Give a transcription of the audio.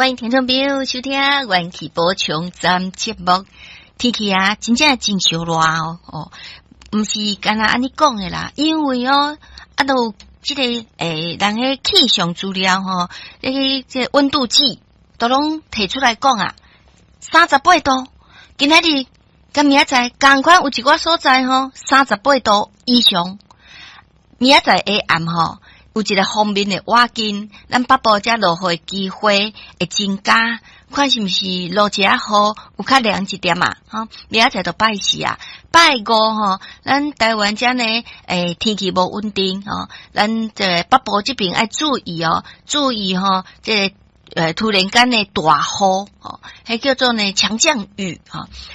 欢迎听众朋友收听元气补充站节目。天气啊，真正真烧热哦，不是干那安尼讲的啦，因为都这个人的气象资料那个这温度计都拢提出来讲啊，38度，今仔日跟明仔载同款有一寡所在38度以上，明仔载下暗有一个方面的瓦金，咱北部遮落雨机会会增加，看是毋是落一下雨有较凉一点啊？明仔载就拜四啊，拜五咱台湾遮呢天气无稳定咱这北部这边要注意注意这突然间的大雨迄叫做呢强降雨